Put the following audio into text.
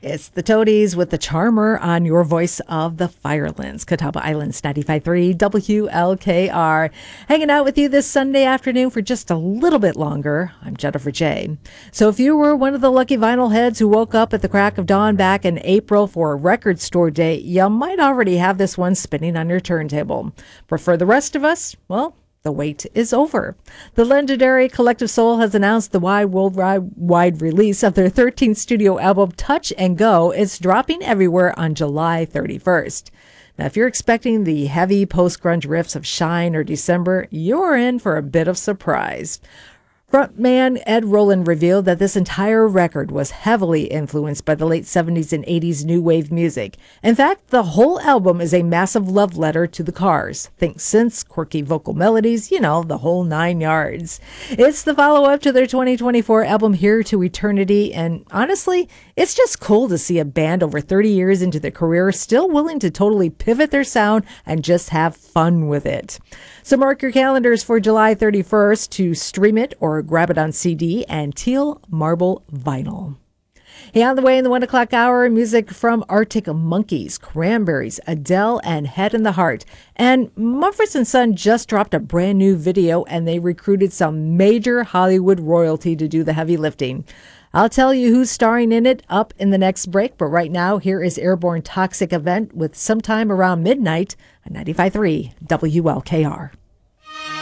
It's the Toadies with the Charmer on your voice of the Firelands. Catawba Islands 95.3 WLKR. Hanging out with you this Sunday afternoon for just a little bit longer. I'm Jennifer J. So if you were one of the lucky vinyl heads who woke up at the crack of dawn back in April for a record store day, you might already have this one spinning on your turntable. But for the rest of us, well, the wait is over. The legendary Collective Soul has announced the worldwide release of their 13th studio album, Touch and Go. It's dropping everywhere on July 31st. Now, if you're expecting the heavy post-grunge riffs of Shine or December, you're in for a bit of surprise. Frontman Ed Roland revealed that this entire record was heavily influenced by the late 70s and 80s new wave music. In fact, the whole album is a massive love letter to the Cars. Think synths, quirky vocal melodies, the whole 9 yards. It's the follow-up to their 2024 album, Here to Eternity, and honestly, it's just cool to see a band over 30 years into their career still willing to totally pivot their sound and just have fun with it. So mark your calendars for July 31st to stream it or grab it on CD and teal marble vinyl. Hey, on the way in the 1 o'clock hour, music from Arctic Monkeys, Cranberries, Adele, and Head in the Heart. And Mumford & Son just dropped a brand new video, and they recruited some major Hollywood royalty to do the heavy lifting. I'll tell you who's starring in it up in the next break, but right now, here is Airborne Toxic Event with Sometime Around Midnight on 95.3 WLKR.